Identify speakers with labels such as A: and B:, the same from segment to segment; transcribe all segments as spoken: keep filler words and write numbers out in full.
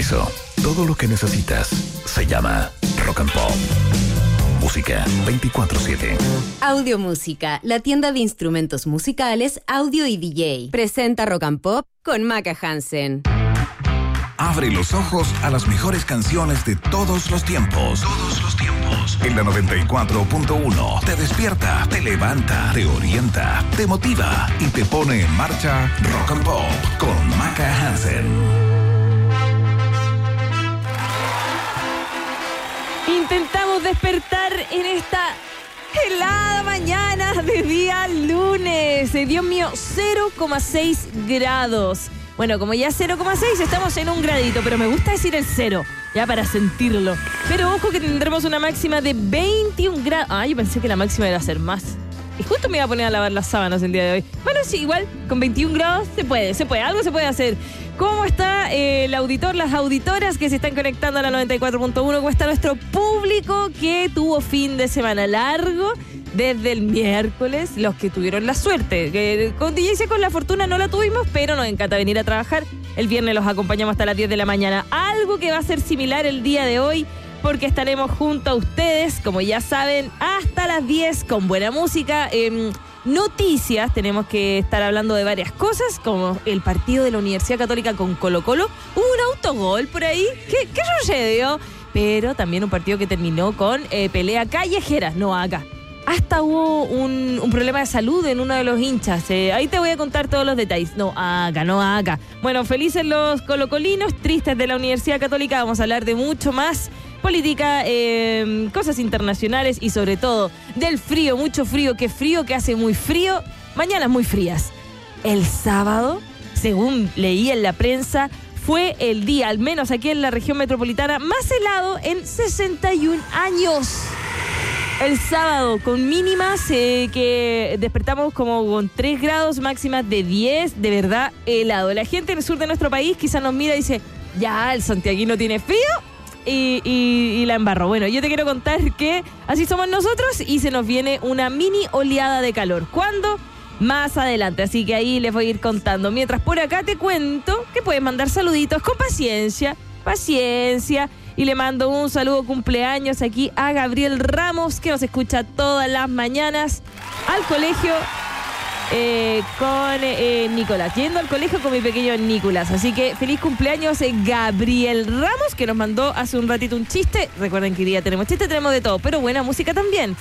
A: eso, todo lo que necesitas se llama Rock and Pop. Música veinticuatro siete.
B: Audio Música, la tienda de instrumentos musicales, audio y D J. Presenta Rock and Pop con Maca Hansen.
A: Abre los ojos a las mejores canciones de todos los tiempos. Todos los tiempos. En la noventa y cuatro punto uno te despierta, te levanta, te orienta, te motiva y te pone en marcha Rock and Pop con Maca Hansen.
C: Intentamos despertar en esta helada mañana de día lunes. Dios mío, cero coma seis grados. Bueno, como ya cero coma seis estamos en un gradito, pero me gusta decir el cero, ya para sentirlo. Pero ojo que tendremos una máxima de veintiún grados. Ah, yo pensé que la máxima iba a ser más. Y justo me iba a poner a lavar las sábanas el día de hoy. Bueno, sí, igual, con veintiún grados se puede, se puede, algo se puede hacer. ¿Cómo está eh, el auditor, las auditoras que se están conectando a la noventa y cuatro punto uno? ¿Cómo está nuestro público que tuvo fin de semana largo desde el miércoles? Los que tuvieron la suerte. Que con D J C con la fortuna no la tuvimos, pero nos encanta venir a trabajar. El viernes los acompañamos hasta las diez de la mañana. Algo que va a ser similar el día de hoy, porque estaremos junto a ustedes, como ya saben, hasta las diez con buena música. Eh, noticias, tenemos que estar hablando de varias cosas, como el partido de la Universidad Católica con Colo Colo. Hubo un autogol por ahí. ¿Qué, qué sucedió? Pero también un partido que terminó con eh, pelea callejera, no acá. Hasta hubo un, un problema de salud en uno de los hinchas. Eh, ahí te voy a contar todos los detalles. No acá, no acá. Bueno, felices los colocolinos, tristes de la Universidad Católica. Vamos a hablar de mucho más. Política, eh, cosas internacionales y sobre todo del frío, mucho frío, qué frío, que hace muy frío, mañanas muy frías. El sábado, según leí en la prensa, fue el día, al menos aquí en la región metropolitana, más helado en sesenta y un años. El sábado, con mínimas eh, que despertamos como con tres grados, máximas de diez, de verdad helado. La gente del sur de nuestro país quizás nos mira y dice, ya, el santiaguino tiene frío. Y, y, y la embarró. Bueno, yo te quiero contar que así somos nosotros y se nos viene una mini oleada de calor. ¿Cuándo? Más adelante, así que ahí les voy a ir contando. Mientras por acá te cuento que puedes mandar saluditos con paciencia, paciencia. Y le mando un saludo cumpleaños aquí a Gabriel Ramos, que nos escucha todas las mañanas al colegio. Eh, con eh, Nicolás, yendo al colegio con mi pequeño Nicolás. Así que feliz cumpleaños eh, Gabriel Ramos, que nos mandó hace un ratito un chiste. Recuerden que hoy día tenemos chiste, tenemos de todo, pero buena música también.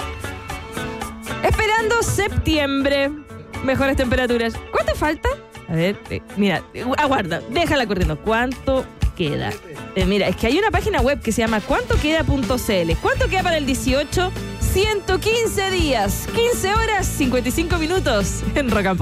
C: Esperando septiembre, mejores temperaturas. ¿Cuánto falta? A ver, eh, mira, eh, aguarda, déjala corriendo. ¿Cuánto queda? Eh, mira, es que hay una página web que se llama cuánto queda punto c l. ¿Cuánto queda para el dieciocho? ciento quince días, quince horas, cincuenta y cinco minutos en Rock and Pop.